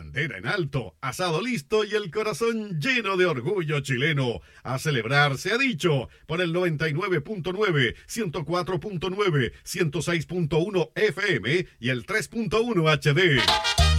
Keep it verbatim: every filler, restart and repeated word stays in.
bandera en alto, asado listo y el corazón lleno de orgullo chileno. A celebrar se ha dicho por el noventa y nueve punto nueve, ciento cuatro punto nueve, ciento seis punto uno F M y el tres punto uno H D.